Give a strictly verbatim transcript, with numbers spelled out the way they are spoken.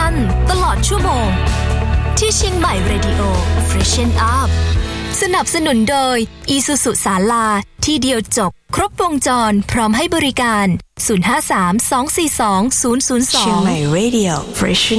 นตลอดชั่วโมงที่เชียงใหม่ Radio Freshen Up สนับสนุนโดย Isuzu ศาลาที่เดียวจบครบวงจรพร้อมให้บริการศูนย์ ห้า สาม สอง สี่ สอง ศูนย์ ศูนย์ สองเชียงใหม่ Radio Freshen